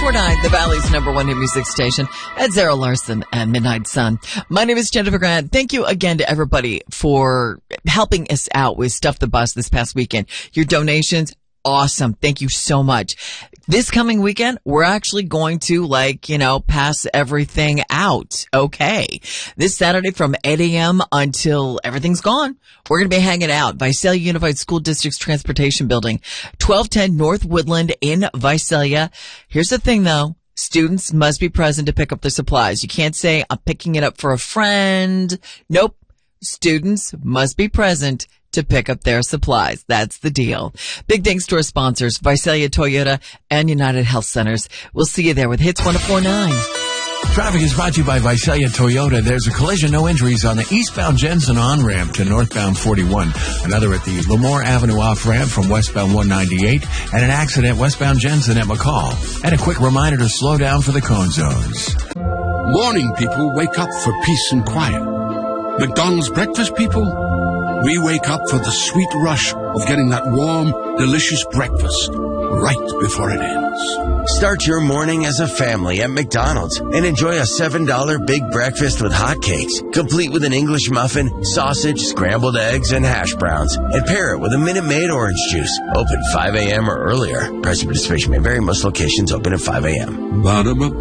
104.9, the Valley's number one hit music station, at Zara Larson and Midnight Sun. My name is Jennifer Grant. Thank you again to everybody for helping us out with Stuff the Bus this past weekend. Your donations, awesome. Thank you so much. This coming weekend, we're actually going to pass everything out. Okay. This Saturday from 8 a.m. until everything's gone, we're going to be hanging out. Visalia Unified School District's Transportation Building, 1210 North Woodland in Visalia. Here's the thing though. Students must be present to pick up their supplies. You can't say, I'm picking it up for a friend. Nope. Students must be present to pick up their supplies. That's the deal. Big thanks to our sponsors, Visalia Toyota and United Health Centers. We'll see you there with Hits 104.9. Traffic is brought to you by Visalia Toyota. There's a collision, no injuries on the eastbound Jensen on-ramp to northbound 41. Another at the Lemoore Avenue off-ramp from westbound 198. And an accident westbound Jensen at McCall. And a quick reminder to slow down for the cone zones. Morning people wake up for peace and quiet. McDonald's breakfast people, we wake up for the sweet rush of getting that warm, delicious breakfast right before it ends. Start your morning as a family at McDonald's and enjoy a $7 big breakfast with hotcakes, complete with an English muffin, sausage, scrambled eggs, and hash browns. And pair it with a Minute Maid orange juice. Open 5 a.m. or earlier. Price and participation may vary. Most locations open at 5 a.m.